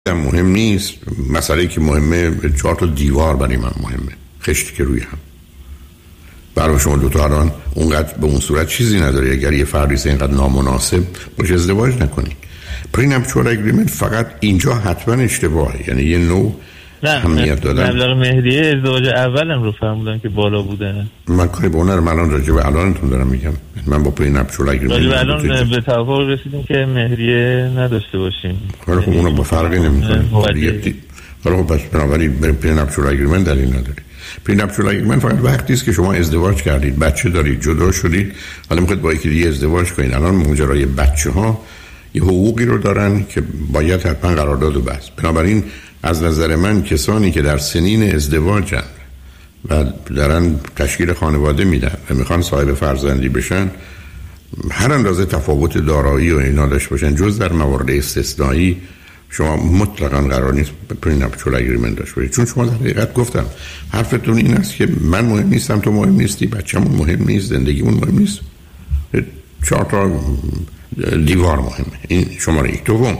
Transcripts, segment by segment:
مهم نیست. مسئله که مهمه 4 تا دیوار برای من مهمه، خشتی که روی هم. برای شما دوتا الان اونقدر به اون صورت چیزی نداره. اگر یه فردی اینقدر نامناسب باشه ازدواج نکنید. پرینپچوال اگریمنت فقط اینجا حتما اشتباهه، یعنی یه نوع اهمیت دادن. مبلغ مهریه ازدواج اولم رو فرمودن که بالا بوده. من کاری به اونر من راجع به الانتون دارم میگم. من با پرینپچوال اگریمنت راجع به الان به توافق رسیدیم که مهریه نداشته باشیم. خب اونو با فرقی نمیکنه. خب پس بنابراین پرینپچوال اگریمنت دلیل نداره. پرینپچوال اگریمنت فقط وقتی است که شما ازدواج کردید، بچه دارید، جدا شدید، حالا میخواید با یکی دیگه ازدواج کنید. الان ماجرای بچه‌ها یه حقوقی رو دارن که باید حتما قرارداد و بس. بنابراین از نظر من کسانی که در سنین ازدواجن و دارن تشکیل خانواده میدن و میخوان صاحب فرزندی بشن، هر اندازه تفاوت دارایی و اینا داشته باشن، جز در موارد استثنایی شما مطلقاً قرار نیست پرینپچوال اگریمنت داشته باشید. چون شما در حقیقت گفتم حرفتون این است که من مهم نیستم، تو مهم نیستی، بچه‌مون مهم نیست، زندگیمون مهم نیست، 4 تا دیوار مهمه. این شماره 1. دوم،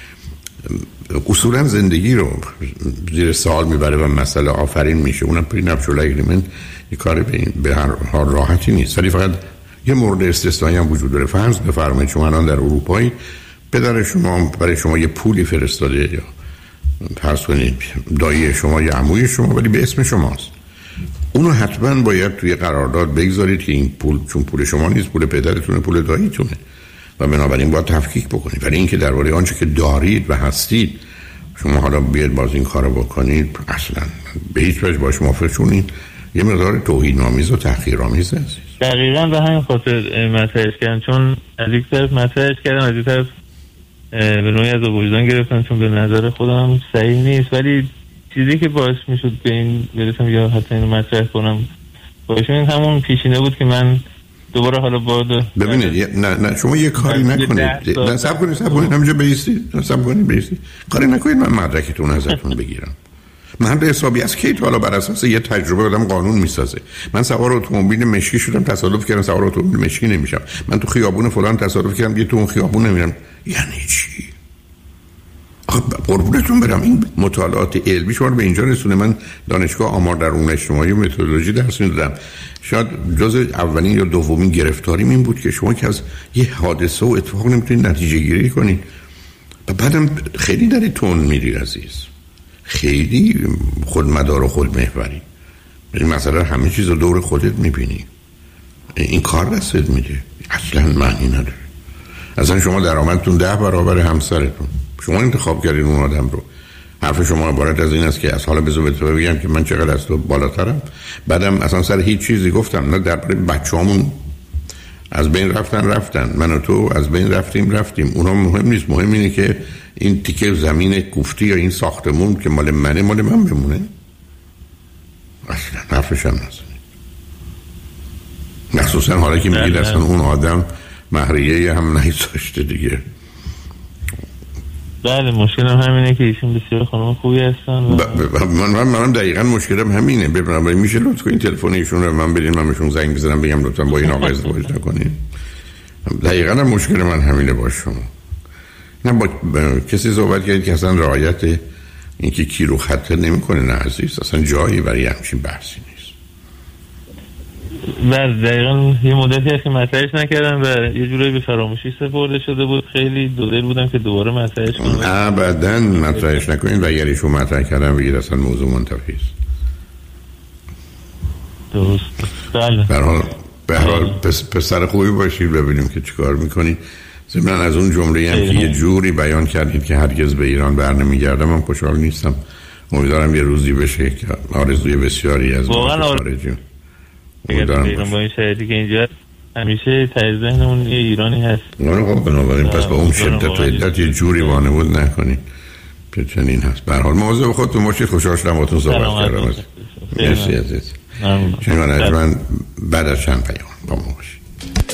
اصولا زندگی رو زیر سوال میبره و مسئله آفرین میشه. اونم پرینپچوال اگریمنت یه کار به هر حال راحتی نیست. ولی فقط یه مورد استثنایی هم وجود داره. فرض بفرمایید شما الان در اروپایی پدر شما برای شما یه پولی فرستاده، یا فرض کنید دایی شما یا عموی شما، ولی به اسم شماست. اونو حتما باید توی قرارداد بگذارید که این پول چون پول شما نیست، پول پدرتونه، پول داییتونه و بنابراین باید تفکیک بکنید. ولی اینکه درباره آنچه که دارید و هستید شما حالا بیاید باز این کارو بکنید، اصلا به هیچ وجه باش موافق شونید. یه مقدار توهین‌آمیز و تحقیرآمیز است. دقیقاً به همین خاطر مطرحش کردن، چون از یک طرف مطرحش کردن، از یک طرف به نوعی از وجدان گرفتن، چون به نظر خودم صحیح نیست. ولی چیزی که باعث میشد به این برسم یا حتی اینو مطرح کنم باعث این همون پیشینه بود که من دوباره حالا باید ببینید نه شما یه کاری نکنید. نه صبر کنید همینجا بیستید. کاری نکنید من مدرکتون ازتون بگیرم. من به حسابی از کی حالا بر اساس یه تجربه آدم قانون میسازه. من سوار اتومبیل مشکی شدم، تصادف کردم سوار اتومبیل مشکی نمیشم. من تو خیابون فلان تصادف کردم، یه تو اون خیابون نمیرم. یعنی چی؟ قربونتون برم این مطالعات علمی شما رو به اینجا رسونه. من دانشگاه آمار در علوم اجتماعی و متدولوژی درس میدادم. شاید جز اولین یا دومین گرفتاریم این بود که شما که از یه حادثه و اتفاق نمیتونید نتیجه گیری کنید و بعدم خیلی داری تون میری عزیز، خیلی خودمدار و خودمحوری. این مسئله همه چیز رو دور خودت میبینی. این کار دستت میده، اصلا معنی نداره. اصلا شما درآمدتون 10 برابر همسرتون، شما انتخاب کردین اون آدم رو. حرف شما عبارت از این است که از حالا بذار بهت بگم که من چقدر از تو بالاترم. بعدم اصلا سر هیچ چیزی گفتم نه درباره بچه‌هامون از بین رفتن، من و تو از بین رفتیم. اونا مهم نیست. مهم اینه که این تیکه زمین کوفتی یا این ساختمون که مال من بمونه. اصلا حرفش هم نزنید. مخصوصا حالا که میگید اصلا اون آدم مهریه هم نگذاشته دیگه. بله مشکلم همینه که ایشون بسیار خانم خوبی هستن من دقیقاً مشکلم همینه. ببینم میشه لطفا این تلفن ایشون رو من بدین، من بهشون زنگ بزنم بگم لطفا با این آقا ازدواج نکنین. دقیقاً مشکل من همینه با شما. نه با کسی صحبت کردید که اصلا رعایت اینکه کی رو خط نمیکنه. نه عزیز، اصلا جایی برای همچین بحثی نیست. بله دقیقاً یه مدتی هست که مطرحش نکردم و یه جورایی به فراموشی سپرده شده بود. خیلی دل بودم که دوباره مطرحش کنم. ابداً مطرحش نکنین و اگر ایشون مطرح کردن بگید اصلا موضوع منتفی است. درست. بله. به هر حال پسر خوبی باشید، ببینیم که چیکار میکنید. ضمن از اون جمله هم که یه جوری بیان کردید که هرگز به ایران برنمیگردم، من خوشحال نیستم. امیدوارم یه روزی بشه که آرزوی بسیاری از ما خارجی امیدوارم با این شرایطی که اینجا همیشه ته ذهنمون یه ایرانی هست. خب بنابراین پس با اون شدت و عدت یه جوری وانمود نکنید که چنین هست. به هر حال مواظب خودتون باشید. خوشحال شدم باهاتون صحبت کردم. مرسی عزیز. من بعد از چند پیام با ما باشید.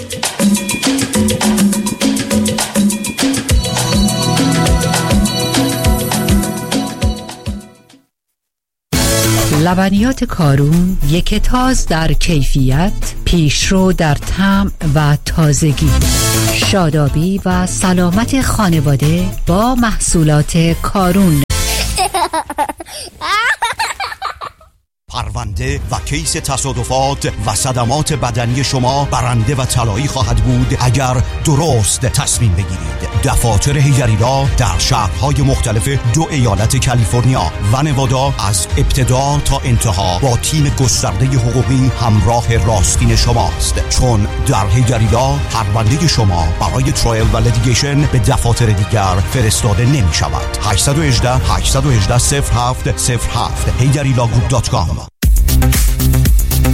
لبنیات کارون یک تاز در کیفیت، پیشرو در طعم و تازگی. شادابی و سلامت خانواده با محصولات کارون. پرونده و کیس تصادفات و صدمات بدنی شما برنده و طلایی خواهد بود اگر درست تصمیم بگیرید. دفاتر حیدری‌لا در شهرهای مختلف 2 ایالت کالیفرنیا و نوادا از ابتدا تا انتها با تیم گسترده حقوقی همراه راستین شماست، چون در حیدری‌لا پرونده شما برای ترایل و لیتیگیشن به دفاتر دیگر فرستاده نمی شود. 818-818-0707 HeyDariLawGroup.com.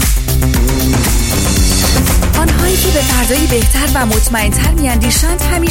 آنهایی که به فردایی بهتر و مطمئن‌تر می‌اندیشند همیشه